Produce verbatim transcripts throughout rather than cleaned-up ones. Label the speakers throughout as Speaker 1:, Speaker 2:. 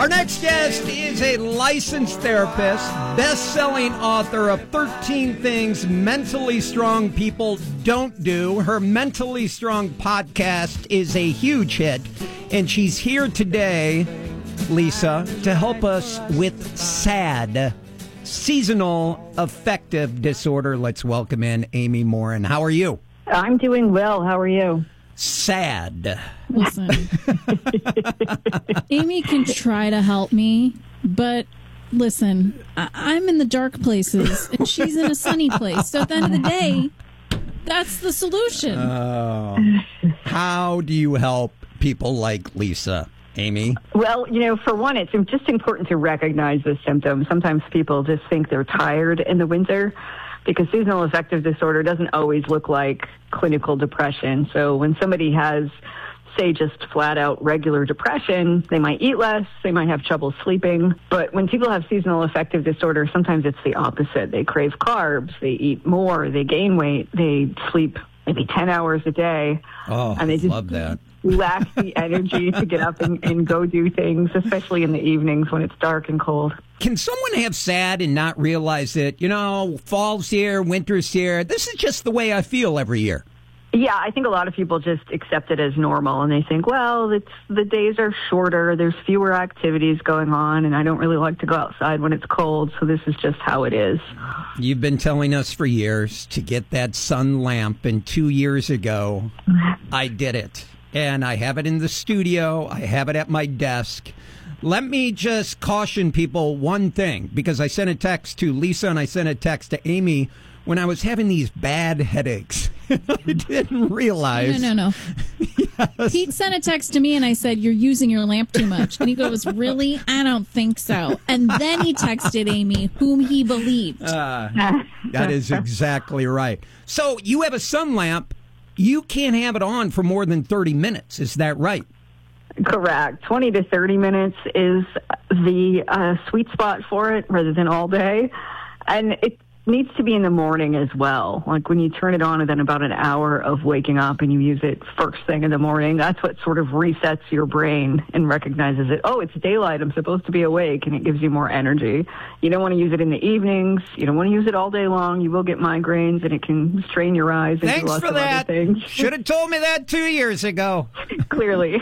Speaker 1: Our next guest is a licensed therapist, best-selling author of thirteen Things Mentally Strong People Don't Do. Her Mentally Strong podcast is a huge hit, and she's here today, Lisa, to help us with SAD, Seasonal Affective Disorder. Let's welcome in Amy Morin. How are you?
Speaker 2: I'm doing well. How are you?
Speaker 1: Sad.
Speaker 3: Listen, Amy can try to help me, but listen, I- I'm in the dark places and she's in a sunny place. So at the end of the day, that's the solution.
Speaker 1: Oh. How do you help people like Lisa, Amy?
Speaker 2: Well, you know, for one, it's just important to recognize the symptoms. Sometimes people just think they're tired in the winter, because seasonal affective disorder doesn't always look like clinical depression. So when somebody has, say, just flat out regular depression, they might eat less, they might have trouble sleeping. But when people have seasonal affective disorder, sometimes it's the opposite. They crave carbs, they eat more, they gain weight, they sleep maybe ten hours a day.
Speaker 1: Oh,
Speaker 2: and they just
Speaker 1: love that.
Speaker 2: lack the energy to get up and, and go do things, especially in the evenings when it's dark and cold.
Speaker 1: Can someone have SAD and not realize that, you know, fall's here, winter's here, this is just the way I feel every year?
Speaker 2: Yeah, I think a lot of people just accept it as normal, and they think, well, it's the days are shorter, there's fewer activities going on, and I don't really like to go outside when it's cold, so this is just how it is.
Speaker 1: You've been telling us for years to get that sun lamp, and two years ago, I did it. And I have it in the studio, I have it at my desk. Let me just caution people one thing, because I sent a text to Lisa and I sent a text to Amy when I was having these bad headaches. I didn't realize.
Speaker 3: No, no, no. Yes. Pete sent a text to me and I said, you're using your lamp too much. And he goes, really? I don't think so. And then he texted Amy, whom he believed.
Speaker 1: Uh, that is exactly right. So you have a sun lamp. You can't have it on for more than thirty minutes. Is that right?
Speaker 2: Correct. twenty to thirty minutes is the uh, sweet spot for it rather than all day. And it needs to be in the morning as well. Like when you turn it on and then about an hour of waking up and you use it first thing in the morning, that's what sort of resets your brain and recognizes it. Oh, it's daylight. I'm supposed to be awake, and it gives you more energy. You don't want to use it in the evenings. You don't want to use it all day long. You will get migraines, and it can strain your eyes and
Speaker 1: Thanks
Speaker 2: do lots
Speaker 1: for
Speaker 2: of
Speaker 1: that.
Speaker 2: other things.
Speaker 1: Should have told me that two years ago.
Speaker 2: Clearly.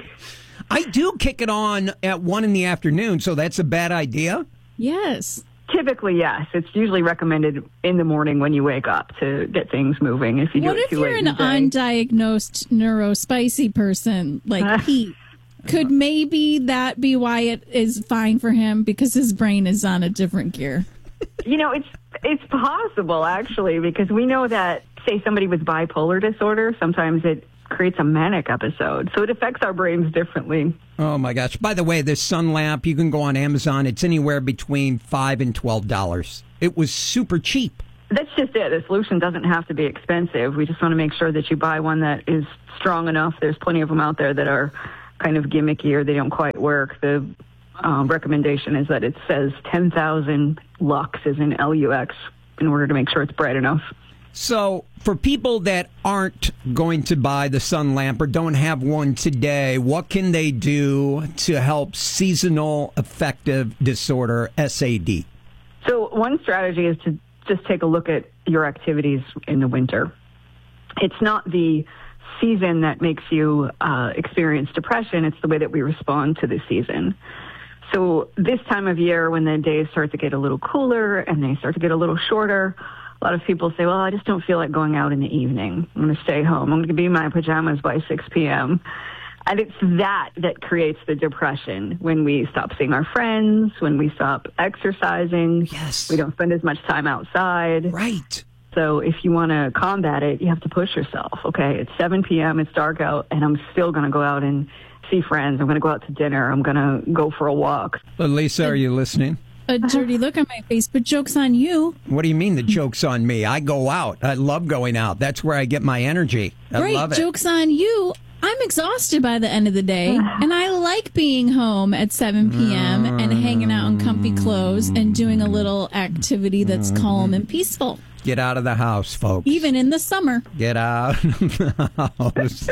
Speaker 1: I do kick it on at one in the afternoon, so that's a bad idea?
Speaker 3: Yes.
Speaker 2: Typically, yes. It's usually recommended in the morning when you wake up to get things moving. If you do
Speaker 3: What
Speaker 2: it
Speaker 3: if
Speaker 2: too
Speaker 3: you're
Speaker 2: late
Speaker 3: an
Speaker 2: in the day.
Speaker 3: undiagnosed neurospicy person like Pete? Could maybe that be why it is fine for him, because his brain is on a different gear?
Speaker 2: You know, it's it's possible, actually, because we know that, say, somebody with bipolar disorder, sometimes it creates a manic episode. So it affects our brains differently.
Speaker 1: Oh, my gosh. By the way, this sun lamp, you can go on Amazon. It's anywhere between five dollars and twelve dollars. It was super cheap.
Speaker 2: That's just it. The solution doesn't have to be expensive. We just want to make sure that you buy one that is strong enough. There's plenty of them out there that are kind of gimmicky or they don't quite work. The um, recommendation is that it says ten thousand lux, as in L U X, in order to make sure it's bright enough.
Speaker 1: So for people that aren't going to buy the sun lamp or don't have one today, what can they do to help seasonal affective disorder, S A D?
Speaker 2: So one strategy is to just take a look at your activities in the winter. It's not the season that makes you uh, experience depression. It's the way that we respond to the season. So this time of year, when the days start to get a little cooler and they start to get a little shorter, a lot of people say, well, I just don't feel like going out in the evening. I'm going to stay home. I'm going to be in my pajamas by six p.m. And it's that that creates the depression. When we stop seeing our friends, when we stop exercising,
Speaker 1: Yes.
Speaker 2: we don't spend as much time outside.
Speaker 1: Right.
Speaker 2: So if you want to combat it, you have to push yourself. Okay, it's seven p.m., it's dark out, and I'm still going to go out and see friends. I'm going to go out to dinner. I'm going to go for a walk.
Speaker 1: Uh, Lisa, are you listening?
Speaker 3: A dirty look on my face, but joke's on you.
Speaker 1: What do you mean the joke's on me? I go out. I love going out. That's where I get my energy. I
Speaker 3: Great,
Speaker 1: love it.
Speaker 3: joke's on you. I'm exhausted by the end of the day, and I like being home at seven p.m. and hanging out in comfy clothes and doing a little activity that's calm and peaceful.
Speaker 1: Get out of the house, folks.
Speaker 3: Even in the summer.
Speaker 1: Get out of the house.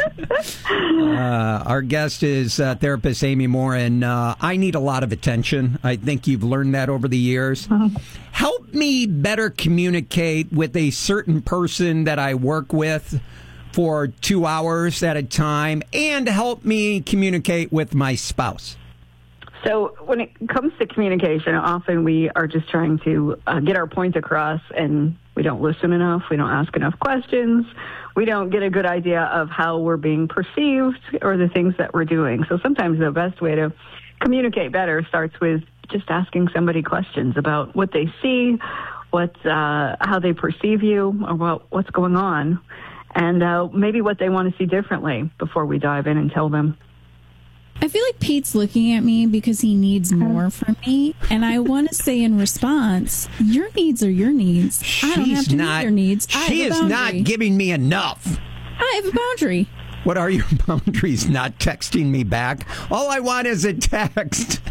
Speaker 1: uh, our guest is uh, therapist Amy Morin. Uh, I need a lot of attention. I think you've learned that over the years. Uh-huh. Help me better communicate with a certain person that I work with for two hours at a time, and help me communicate with my spouse.
Speaker 2: So when it comes to communication, often we are just trying to uh, get our point across, and we don't listen enough. We don't ask enough questions. We don't get a good idea of how we're being perceived or the things that we're doing. So sometimes the best way to communicate better starts with just asking somebody questions about what they see, what, uh, how they perceive you, or what, what's going on, and uh, maybe what they want to see differently before we dive in and tell them.
Speaker 3: I feel like Pete's looking at me because he needs more from me, and I want to say in response, your needs are your needs.
Speaker 1: She's
Speaker 3: I don't have to
Speaker 1: not,
Speaker 3: meet your needs. I
Speaker 1: she
Speaker 3: have a
Speaker 1: is
Speaker 3: boundary.
Speaker 1: not giving me enough.
Speaker 3: I have a boundary.
Speaker 1: What are your boundaries? Not texting me back? All I want is a text.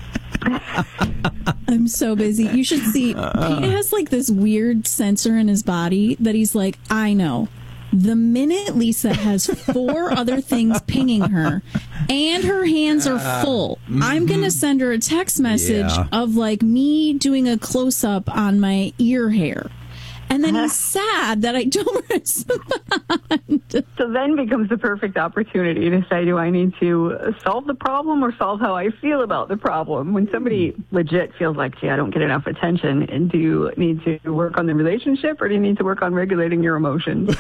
Speaker 3: I'm so busy. You should see. Pete has like this weird sensor in his body that he's like, I know. The minute Lisa has four other things pinging her and her hands are full, uh, mm-hmm. I'm going to send her a text message yeah. of like me doing a close up on my ear hair. And then he's sad that I don't respond.
Speaker 2: So then becomes the perfect opportunity to say, do I need to solve the problem or solve how I feel about the problem? When somebody legit feels like, gee, I don't get enough attention, and do you need to work on the relationship or do you need to work on regulating your emotions?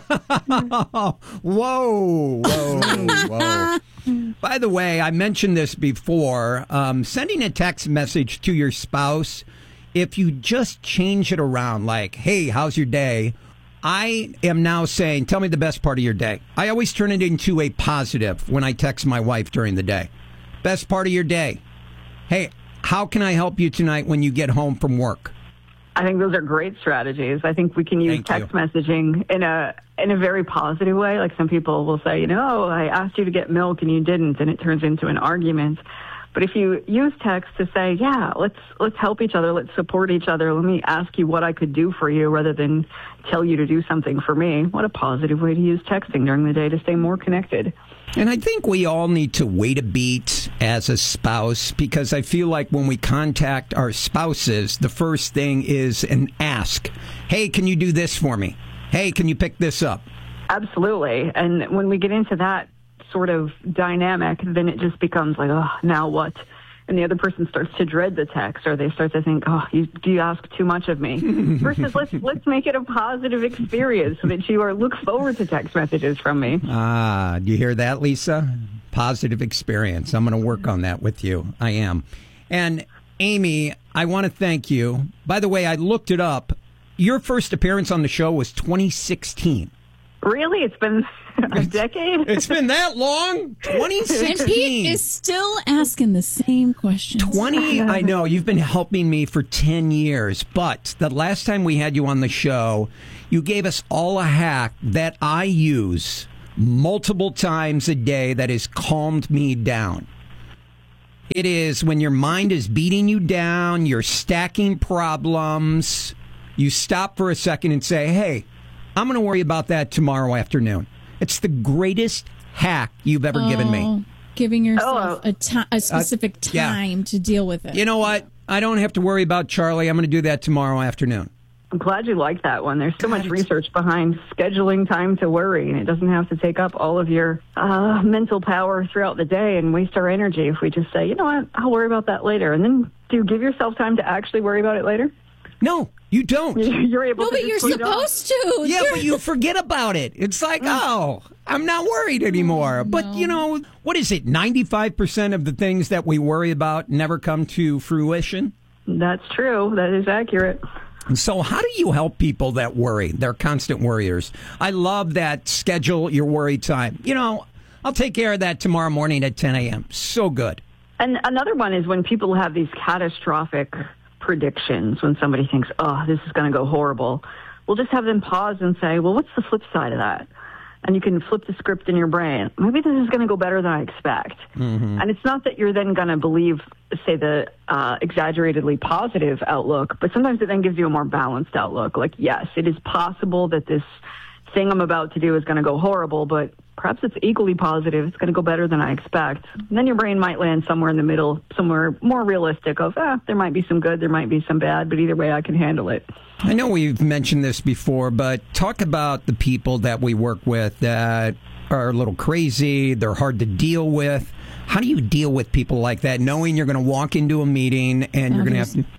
Speaker 1: whoa, whoa, whoa. By the way, I mentioned this before. Um, sending a text message to your spouse, if you just change it around, like, hey, how's your day? I am now saying, tell me the best part of your day. I always turn it into a positive when I text my wife during the day. Best part of your day. Hey, how can I help you tonight when you get home from work?
Speaker 2: I think those are great strategies. I think we can use
Speaker 1: Thank
Speaker 2: text
Speaker 1: you.
Speaker 2: messaging in a in a very positive way. Like some people will say, you know, I asked you to get milk and you didn't, and it turns into an argument. But if you use text to say, yeah, let's let's help each other, let's support each other, let me ask you what I could do for you rather than tell you to do something for me. What a positive way to use texting during the day to stay more connected.
Speaker 1: And I think we all need to wait a beat as a spouse, because I feel like when we contact our spouses, the first thing is an ask. Hey, can you do this for me? Hey, can you pick this up?
Speaker 2: Absolutely. And when we get into that sort of dynamic, then it just becomes like, oh, now what? And the other person starts to dread the text, or they start to think, oh, you, do you ask too much of me? Versus let's let's make it a positive experience so that you are look forward to text messages from me.
Speaker 1: Ah, do you hear that, Lisa? Positive experience. I'm going to work on that with you. I am. And Amy, I want to thank you. By the way, I looked it up. Your first appearance on the show was twenty sixteen.
Speaker 2: Really? It's been a decade?
Speaker 1: It's been that long? twenty sixteen.
Speaker 3: And Pete is still asking the same questions.
Speaker 1: twenty, I know. You've been helping me for ten years. But the last time we had you on the show, you gave us all a hack that I use multiple times a day that has calmed me down. It is when your mind is beating you down, you're stacking problems, you stop for a second and say, hey, I'm going to worry about that tomorrow afternoon. It's the greatest hack you've ever
Speaker 3: oh,
Speaker 1: given me.
Speaker 3: Giving yourself
Speaker 2: oh.
Speaker 3: a, ti- a specific
Speaker 1: uh, yeah.
Speaker 3: time to deal with it.
Speaker 1: You know what? I don't have to worry about Charlie. I'm going to do that tomorrow afternoon.
Speaker 2: I'm glad you like that one. There's so much research behind scheduling time to worry, and it doesn't have to take up all of your uh, mental power throughout the day and waste our energy if we just say, you know what, I'll worry about that later. And then do you give yourself time to actually worry about it later?
Speaker 1: No, you don't.
Speaker 2: You're able
Speaker 3: no,
Speaker 2: to
Speaker 3: but you're supposed to.
Speaker 1: Yeah, but you forget about it. It's like, oh, I'm not worried anymore.
Speaker 3: No.
Speaker 1: But, you know, what is it? ninety-five percent of the things that we worry about never come to fruition?
Speaker 2: That's true. That is accurate.
Speaker 1: So how do you help people that worry? They're constant worriers. I love that schedule your worry time. You know, I'll take care of that tomorrow morning at ten a.m. So good.
Speaker 2: And another one is when people have these catastrophic predictions, when somebody thinks, oh, this is going to go horrible. We'll just have them pause and say, well, what's the flip side of that? and you can flip the script in your brain. Maybe this is going to go better than I expect. Mm-hmm. And it's not that you're then going to believe, say, the uh, exaggeratedly positive outlook, but sometimes it then gives you a more balanced outlook. Like, yes, it is possible that this thing I'm about to do is going to go horrible, but perhaps it's equally positive. It's going to go better than I expect. And then your brain might land somewhere in the middle, somewhere more realistic of, ah, there might be some good, there might be some bad, but either way I can handle it.
Speaker 1: I know we've mentioned this before, but talk about the people that we work with that are a little crazy, they're hard to deal with. How do you deal with people like that, knowing you're going to walk into a meeting and you're going to have to...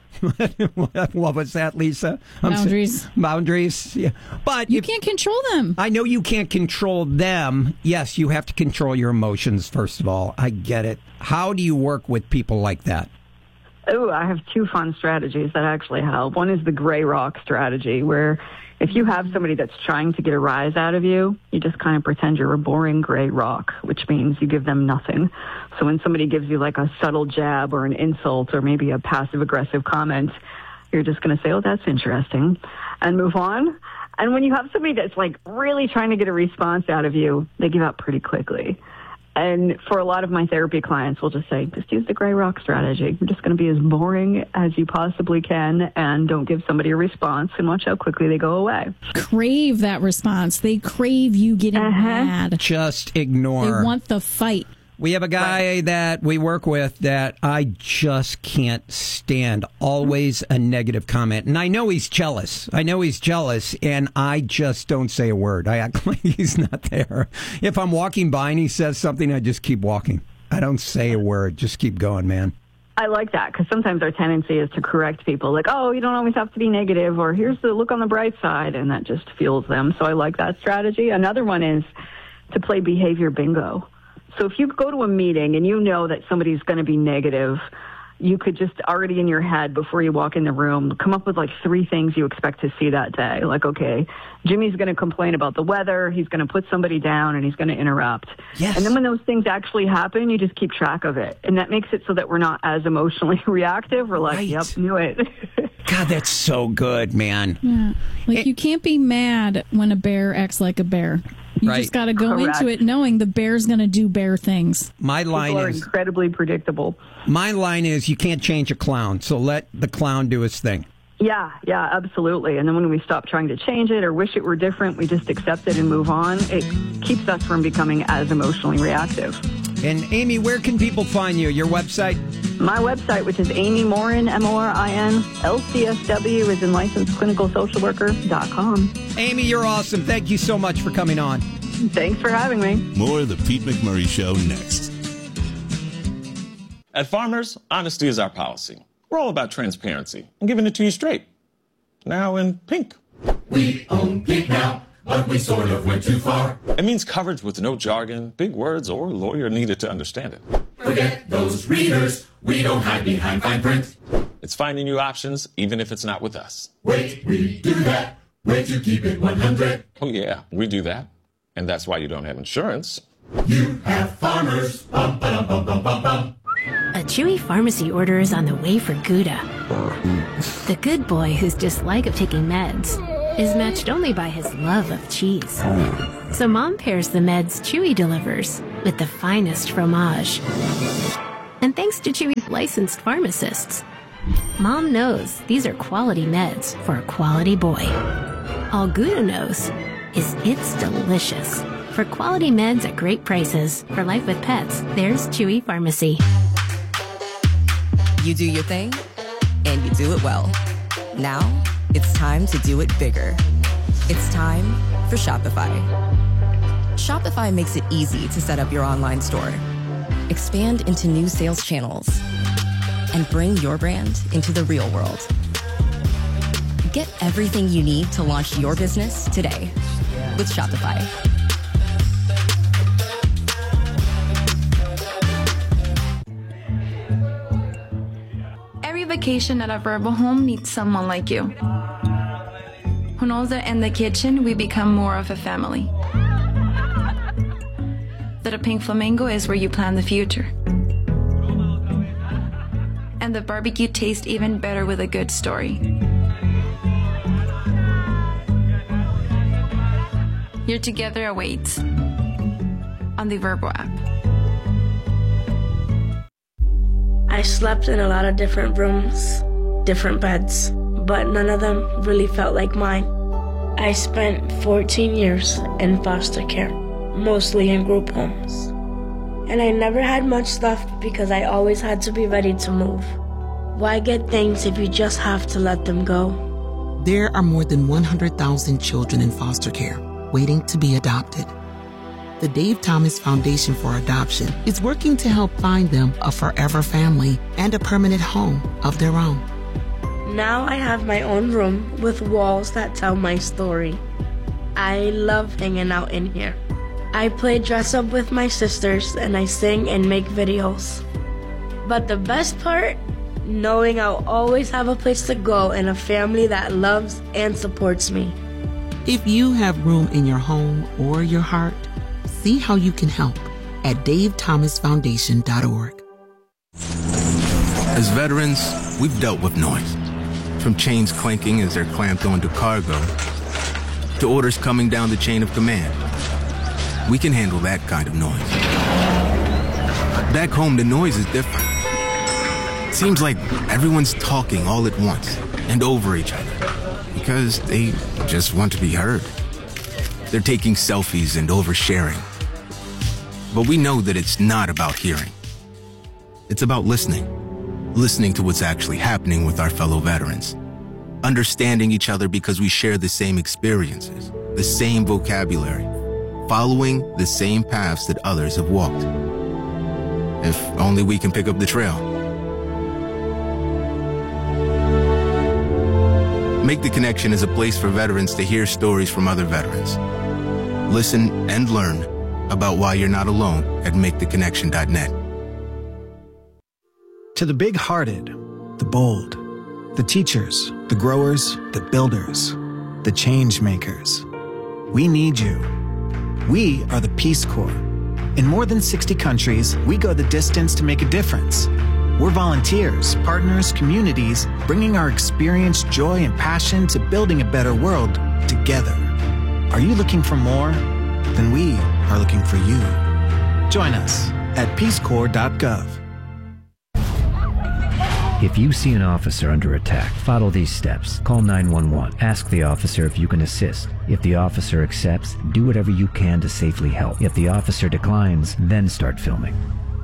Speaker 1: What was that, Lisa? I'm
Speaker 3: boundaries.
Speaker 1: Saying, boundaries, yeah. But
Speaker 3: you
Speaker 1: if,
Speaker 3: can't control them.
Speaker 1: I know you can't control them. Yes, you have to control your emotions, first of all. I get it. How do you work with people like that?
Speaker 2: Oh, I have two fun strategies that actually help. One is the gray rock strategy, where if you have somebody that's trying to get a rise out of you, you just kind of pretend you're a boring gray rock, which means you give them nothing. So when somebody gives you like a subtle jab or an insult or maybe a passive-aggressive comment, you're just going to say, oh, that's interesting, and move on. And when you have somebody that's like really trying to get a response out of you, they give up pretty quickly. And for a lot of my therapy clients, we'll just say, just use the gray rock strategy. You're just going to be as boring as you possibly can and don't give somebody a response and watch how quickly they go away.
Speaker 3: Crave that response. They crave you getting uh-huh. mad.
Speaker 1: Just ignore.
Speaker 3: They want the fight.
Speaker 1: We have a guy right. that we work with that I just can't stand. Always a negative comment. And I know he's jealous. I know he's jealous, and I just don't say a word. I act like he's not there. If I'm walking by and he says something, I just keep walking. I don't say a word. Just keep going, man.
Speaker 2: I like that, because sometimes our tendency is to correct people. Like, oh, you don't always have to be negative, or here's the look on the bright side, and that just fuels them. So I like that strategy. Another one is to play behavior bingo. So if you go to a meeting and you know that somebody's going to be negative, you could just already in your head, before you walk in the room, come up with like three things you expect to see that day. Like, okay, Jimmy's going to complain about the weather, he's going to put somebody down, and he's going to interrupt.
Speaker 1: Yes.
Speaker 2: And then when those things actually happen, you just keep track of it. And that makes it so that we're not as emotionally reactive. We're like, right. Yep, knew it.
Speaker 1: God, that's so good, man.
Speaker 3: Yeah. Like, it, you can't be mad when a bear acts like a bear. You
Speaker 1: right.
Speaker 3: just got to go
Speaker 2: Correct.
Speaker 3: into it knowing the bear's going to do bear things.
Speaker 1: My line
Speaker 2: People are
Speaker 1: is
Speaker 2: incredibly predictable.
Speaker 1: My line is you can't change a clown, so let the clown do his thing.
Speaker 2: Yeah, yeah, absolutely. And then when we stop trying to change it or wish it were different, we just accept it and move on. It keeps us from becoming as emotionally reactive.
Speaker 1: And Amy, where can people find you? Your website?
Speaker 2: My website, which is Amy Morin, M O R I N, L C S W, is in licensed clinical social worker dot com.
Speaker 1: Amy, you're awesome. Thank you so much for coming on.
Speaker 2: Thanks for having me.
Speaker 4: More of the Pete McMurray Show next.
Speaker 5: At Farmers, honesty is our policy. We're all about transparency and giving it to you straight. Now in pink.
Speaker 6: We own pink now, but we sort of went too far.
Speaker 5: It means coverage with no jargon, big words, or lawyer needed to understand it.
Speaker 6: Forget those readers. We don't hide behind fine print.
Speaker 5: It's finding new options, even if it's not with us.
Speaker 6: Wait, we do that. Way to keep it one hundred.
Speaker 5: Oh, yeah, we do that. And that's why you don't have insurance.
Speaker 6: You have Farmers. Bum, ba-dum, bum, bum, bum, bum.
Speaker 7: A Chewy pharmacy order is on the way for Gouda. The good boy whose dislike of taking meds is matched only by his love of cheese. So Mom pairs the meds Chewy delivers with the finest fromage. And thanks to Chewy's licensed pharmacists, Mom knows these are quality meds for a quality boy. All Gouda knows is it's delicious. For quality meds at great prices, for life with pets, there's Chewy Pharmacy.
Speaker 8: You do your thing, and you do it well. Now, it's time to do it bigger. It's time for Shopify. Shopify makes it easy to set up your online store, expand into new sales channels, and bring your brand into the real world. Get everything you need to launch your business today with Shopify.
Speaker 9: Every vacation at a Verbo home needs someone like you, who knows that in the kitchen we become more of a family. That a pink flamingo is where you plan the future. And the barbecue tastes even better with a good story. Your Together awaits on the Vrbo app.
Speaker 10: I slept in a lot of different rooms, different beds, but none of them really felt like mine. I spent fourteen years in foster care, mostly in group homes. And I never had much left because I always had to be ready to move. Why get things if you just have to let them go?
Speaker 11: There are more than one hundred thousand children in foster care waiting to be adopted. The Dave Thomas Foundation for Adoption is working to help find them a forever family and a permanent home of their own.
Speaker 10: Now I have my own room with walls that tell my story. I love hanging out in here. I play dress up with my sisters and I sing and make videos. But the best part? Knowing I'll always have a place to go and a family that loves and supports me.
Speaker 11: If you have room in your home or your heart, see how you can help at dave thomas foundation dot org.
Speaker 12: As veterans, we've dealt with noise. From chains clanking as they're clamped onto cargo, to orders coming down the chain of command. We can handle that kind of noise. Back home, the noise is different. It seems like everyone's talking all at once and over each other because they just want to be heard. They're taking selfies and oversharing. But we know that it's not about hearing. It's about listening. Listening to what's actually happening with our fellow veterans. Understanding each other because we share the same experiences, the same vocabulary, following the same paths that others have walked. If only we can pick up the trail. Make the Connection is a place for veterans to hear stories from other veterans. Listen and learn about why you're not alone at make the connection dot net.
Speaker 13: To the big-hearted, the bold, the teachers, the growers, the builders, the change makers, we need you. We are the Peace Corps. In more than sixty countries, we go the distance to make a difference. We're volunteers, partners, communities, bringing our experience, joy, and passion to building a better world together. Are you looking for more? Then we are looking for you. Join us at peace corps dot gov.
Speaker 14: If you see an officer under attack, follow these steps. Call nine one one. Ask the officer if you can assist. If the officer accepts, do whatever you can to safely help. If the officer declines, then start filming.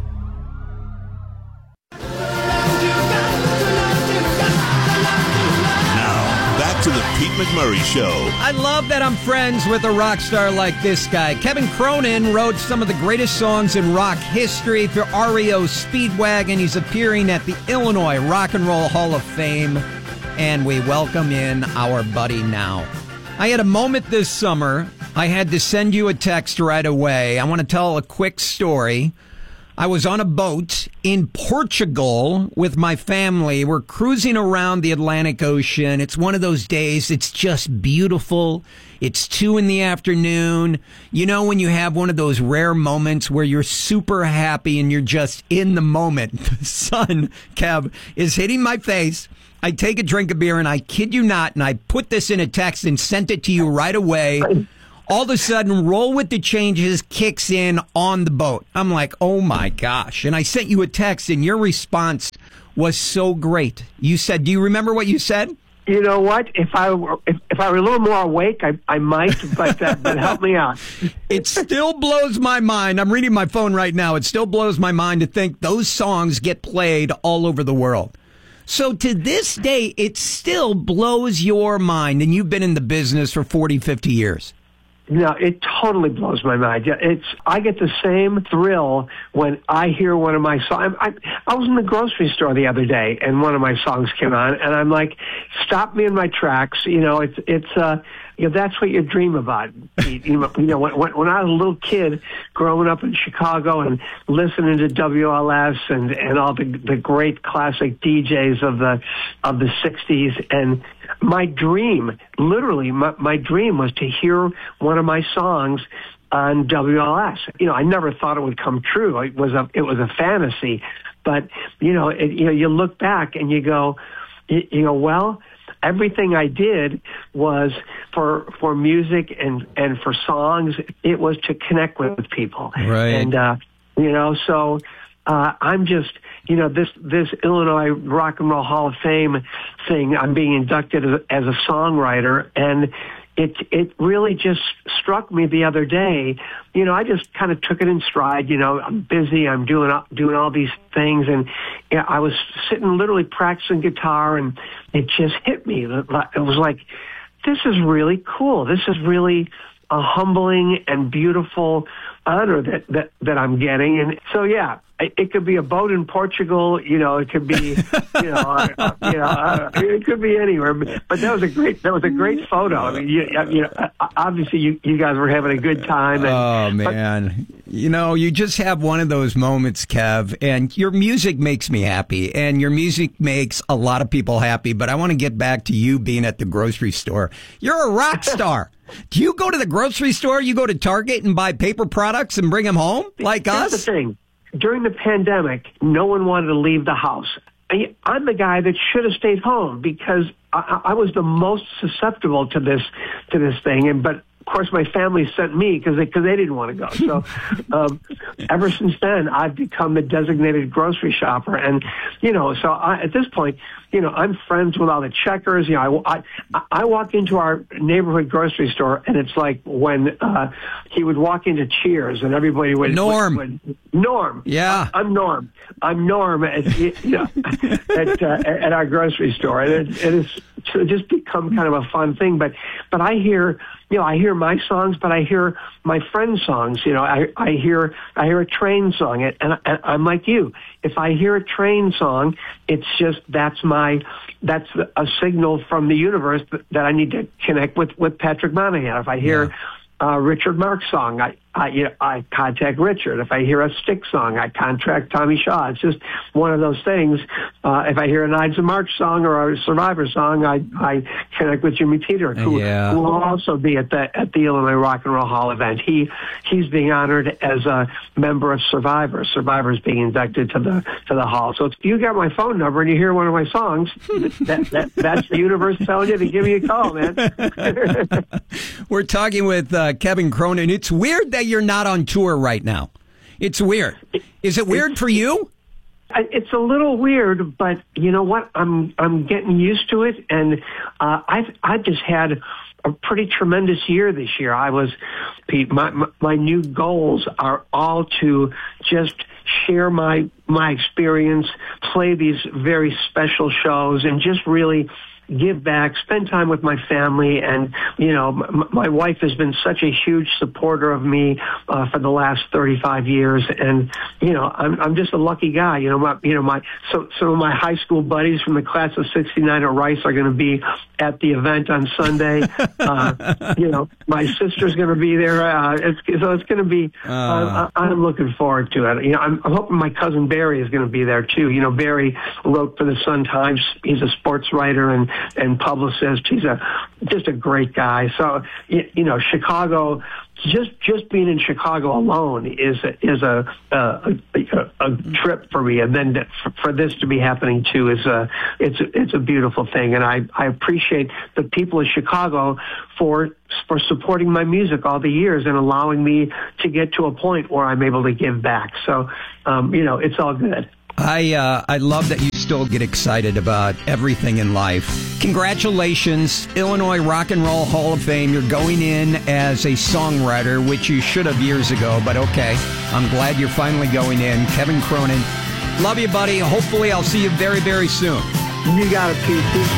Speaker 4: To the Pete McMurray Show.
Speaker 1: I love that I'm friends with a rock star like this guy. Kevin Cronin wrote some of the greatest songs in rock history for R E O Speedwagon. He's appearing at the Illinois Rock and Roll Hall of Fame, and we welcome in our buddy now. I had a moment this summer. I had to send you a text right away. I want to tell a quick story. I was on a boat in Portugal with my family. We're cruising around the Atlantic Ocean. It's one of those days. It's just beautiful. It's two in the afternoon. You know, when you have one of those rare moments where you're super happy and you're just in the moment. The sun, Kev, is hitting my face. I take a drink of beer and I kid you not, and I put this in a text and sent it to you right away. All of a sudden, Roll with the Changes kicks in on the boat. I'm like, oh my gosh. And I sent you a text, and your response was so great. You said, do you remember what you said?
Speaker 15: You know what? If I were, if, if I were a little more awake, I, I might, but, uh, but help me out.
Speaker 1: It still blows my mind. I'm reading my phone right now. It still blows my mind to think those songs get played all over the world. So to this day, it still blows your mind, and you've been in the business for forty, fifty years.
Speaker 15: No, it totally blows my mind. It's I get the same thrill when I hear one of my songs. I, I was in the grocery store the other day, and one of my songs came on, and I'm like, "Stop me in my tracks!" You know, it's it's uh, you know, that's what you dream about. You know, you know when, when I was a little kid growing up in Chicago and listening to W L S and and all the the great classic D Js of the of the sixties, and my dream, literally, my, my dream was to hear one of my songs on W L S. You know, I never thought it would come true. It was a, it was a fantasy. But, you know, it, you know, you look back and you go, you, you go, well, everything I did was for for music and, and for songs. It was to connect with people.
Speaker 1: Right.
Speaker 15: And, uh, you know, so uh, I'm just, you know, this, this Illinois Rock and Roll Hall of Fame thing, I'm being inducted as a, as a songwriter, and it it really just struck me the other day. You know, I just kind of took it in stride. You know, I'm busy. I'm doing doing all these things, and you know, I was sitting literally practicing guitar, and it just hit me. It was like, this is really cool. This is really a humbling and beautiful honor that that, that I'm getting. And so, yeah. It could be a boat in Portugal, you know. It could be, you know, uh, you know, uh, it could be anywhere. But that was a great, that was a great photo. I mean, you, you know, obviously you, you guys were having a good time. And,
Speaker 1: oh man, but, you know, you just have one of those moments, Kev. And your music makes me happy, and your music makes a lot of people happy. But I want to get back to you being at the grocery store. You're a rock star. Do you go to the grocery store? You go to Target and buy paper products and bring them home like us?
Speaker 15: That's the thing. During the pandemic, no one wanted to leave the house. I, I'm the guy that should have stayed home because I, I was the most susceptible to this to this thing. And but of course, my family sent me because they because they didn't want to go. So um, ever since then, I've become the designated grocery shopper. And you know, so I, at this point, you know, I'm friends with all the checkers. You know, I, I, I walk into our neighborhood grocery store, and it's like when uh, he would walk into Cheers, and everybody would
Speaker 1: Norm.
Speaker 15: Would, would, Norm,
Speaker 1: yeah,
Speaker 15: I'm Norm. I'm Norm at you know, at, uh, at our grocery store, and it, it has just become kind of a fun thing. But but I hear. You know, I hear my songs, but I hear my friends' songs. You know, I, I hear I hear a train song, and, and I'm like you. If I hear a train song, it's just that's my that's a signal from the universe that I need to connect with, with Patrick Monahan. If I hear yeah. a Richard Marx song, I I, you know, I contact Richard. If I hear a Stick song, I contact Tommy Shaw. It's just one of those things. Uh, if I hear an Ides of March song or a Survivor song, I, I connect with Jimmy Teeter, who,
Speaker 1: yeah.
Speaker 15: who will also be at the at the Illinois Rock and Roll Hall event. He he's being honored as a member of Survivor. Survivor is being inducted to the to the hall. So if you got my phone number and you hear one of my songs, that, that that's the universe telling you to give me a call, man.
Speaker 1: We're talking with uh, Kevin Cronin. It's weird that you're not on tour right now. It's weird. Is it weird
Speaker 15: it's,
Speaker 1: for you?
Speaker 15: It's a little weird, but you know what? I'm I'm getting used to it, and uh, I've I've just had a pretty tremendous year this year. I was, Pete. My my, my new goals are all to just share my my experience, play these very special shows, and just really give back, spend time with my family. And, you know, m- my wife has been such a huge supporter of me uh, for the last thirty-five years. And, you know, I'm, I'm just a lucky guy. You know, my, you know, my, so, some of my high school buddies from the class of sixty-nine at Rice are going to be at the event on Sunday. uh, you know, my sister's going to be there. Uh, it's, so it's going to be, uh, uh, I'm looking forward to it. You know, I'm, I'm hoping my cousin Barry is going to be there too. You know, Barry wrote for the Sun Times. He's a sports writer and, and publicist. He's a just a great guy. So you, you know, Chicago, just just being in Chicago alone is a, is a a, a a trip for me, and then to, for, for this to be happening too is a it's a, it's a beautiful thing, and I I appreciate the people of Chicago for for supporting my music all the years and allowing me to get to a point where I'm able to give back. So um, you know, it's all good.
Speaker 1: I uh, I love that you still get excited about everything in life. Congratulations, Illinois Rock and Roll Hall of Fame. You're going in as a songwriter, which you should have years ago, but okay. I'm glad you're finally going in. Kevin Cronin, love you, buddy. Hopefully I'll see you very, very soon.
Speaker 15: You got it, Pete.